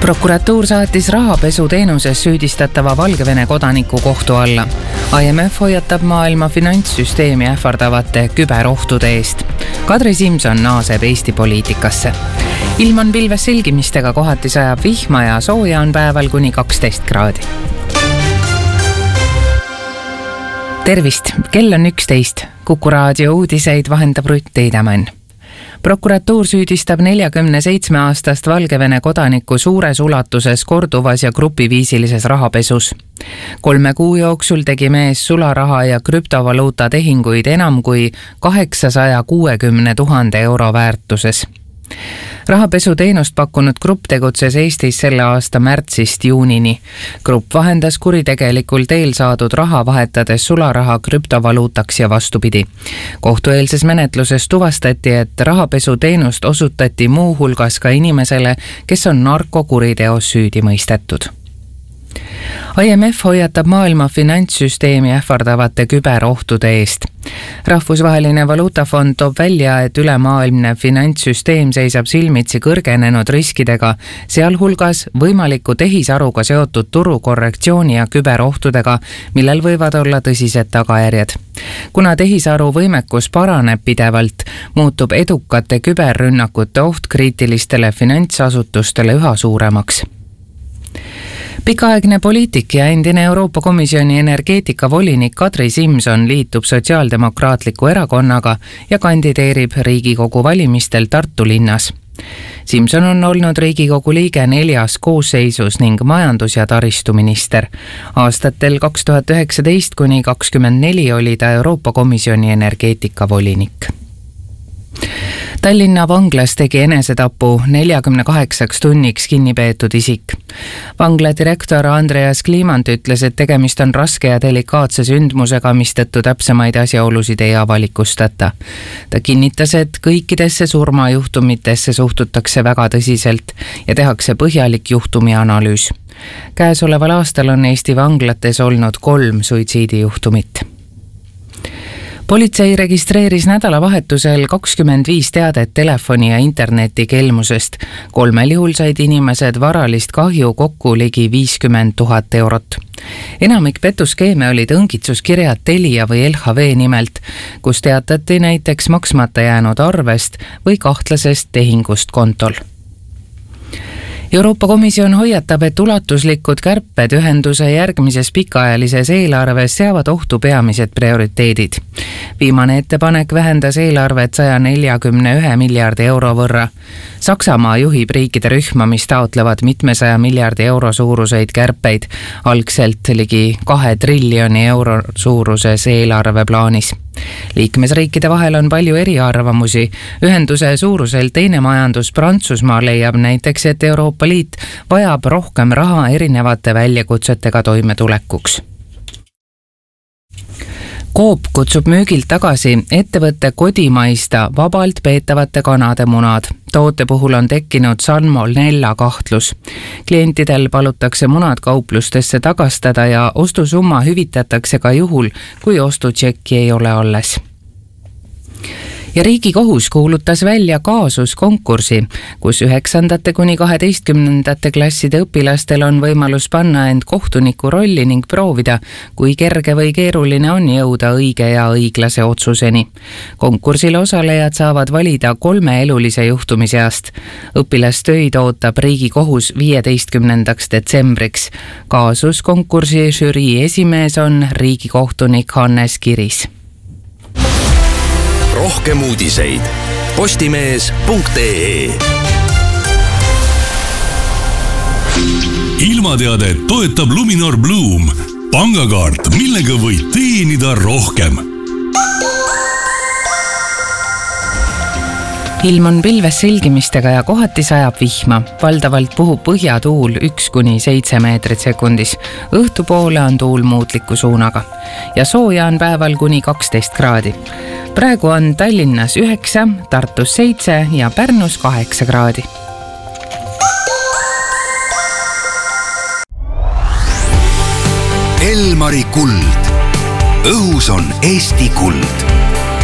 Prokuratuur saatis rahapesuteenuses süüdistatava Valgevene kodaniku kohtu alla. IMF hoiatab maailma finantssüsteemi ähvardavate küberohtude eest. Kadri Simson naaseb Eesti poliitikasse. Ilm on pilves selgimistega, kohati sajab vihma ja sooja on päeval kuni 12 kraadi. Tervist, kell on 11. Kuku raadio uudiseid vahendab Rutt Teidemann. Prokuratuur süüdistab 47-aastast Valgevene kodaniku suures ulatuses korduvas ja grupiviisilises rahapesus. 3 kuu jooksul tegi mees sularaha ja krüptovaluuta tehinguid enam kui 860 000 euro väärtuses. Rahapesuteenust pakkunud grupp tegutses Eestis selle aasta märtsist juunini. Grupp vahendas kuritegelikul teel saadud raha vahetades sularaha krüptovaluutaks ja vastupidi. Kohtueelses menetluses tuvastati, et rahapesuteenust osutati muu hulgas ka inimesele, kes on narkokuriteos süüdi mõistetud. IMF hoiatab maailma finantssüsteemi ähvardavate küberohtude eest. Rahvusvaheline valuutafond toob välja, et ülemaailmne finantssüsteem seisab silmitsi kõrgenenud riskidega, sealhulgas võimaliku tehisaruga seotud turukorrektsiooni ja küberohtudega, millel võivad olla tõsised tagajärjed. Kuna tehisaru võimekus paraneb pidevalt, muutub edukate küberrünnakute oht kriitilistele finantsasutustele üha suuremaks. Pikaaegne poliitik ja endine Euroopa Komisjoni energeetikavolinik Kadri Simson liitub Sotsiaaldemokraatliku erakonnaga ja kandideerib Riigikogu valimistel Tartu linnas. Simson on olnud Riigikogu liige 4 koosseisus ning majandus- ja taristuminister. Aastatel 2019–2024 oli ta Euroopa Komisjoni energeetikavolinik. Tallinna vanglas tegi enesetapu 48 tunniks kinnipeetud isik. Vangla direktor Andreas Kliimant ütles, et tegemist on raske ja delikaatse sündmusega, mistõttu täpsemaid asjaolusid ei avalikustata. Ta kinnitas, et kõikidesse surmajuhtumitesse suhtutakse väga tõsiselt ja tehakse põhjalik juhtumianalüüs. Käesoleval aastal on Eesti vanglates olnud 3 suitsiidijuhtumit. Politsei registreeris nädalavahetusel 25 teadet telefoni ja interneti kelmusest. 3 juhul said inimesed varalist kahju kokku ligi 50 000 eurot. Enamik petuskeeme olid õngitsuskirjad Telia või LHV nimelt, kus teatati näiteks maksmata jäänud arvest või kahtlasest tehingust kontol. Euroopa Komisjon hoiatab, et ulatuslikud kärped ühenduse järgmises pikaajalises eelarves seavad ohtu peamised prioriteedid. Viimane ettepanek vähendas eelarvet 141 miljardi euro võrra. Saksamaa juhib riikide rühma, mis taotlevad mitmesaja miljardi euro suuruseid kärpeid, algselt ligi 2 triljoni euro suuruses eelarveplaanis. Liikmesriikide vahel on palju eriarvamusi. Ühenduse suurusel teine majandus Prantsusmaa leiab näiteks, et Euroopa Liit vajab rohkem raha erinevate väljakutsetega toimetulekuks. Coop kutsub müügilt tagasi ettevõtte kodimaista vabalt peetavate kanade munad. Toote puhul on tekkinud salmonella kahtlus. Klientidel palutakse munad kauplustesse tagastada ja ostusumma hüvitatakse ka juhul, kui ostutšekki ei ole alles. Ja Riigikohus kuulutas välja kaasuskonkursi, kus 9. kuni 12. klasside õpilastel on võimalus panna end kohtuniku rolli ning proovida, kui kerge või keeruline on jõuda õige ja õiglase otsuseni. Konkursil osalejad saavad valida 3 elulise juhtumi seast. Õpilastöid ootab Riigikohus 15. detsembriks. Kaasuskonkursi žürii esimees on riigikohtunik Hannes Kiris. Rohkem uudiseid postimees.ee. Ilmateade toetab Luminor Bloom, pangakaart, millega võid teenida rohkem. Ilm on pilves selgimistega ja kohati sajab vihma. Valdavalt puhub põhjatuul 1–7 meetrit sekundis. Õhtupoole on tuul muutliku suunaga. Ja sooja on päeval kuni 12 kraadi. Praegu on Tallinnas 9, Tartus 7 ja Pärnus 8 kraadi. Elmari kuld. Õhus on Eesti kuld.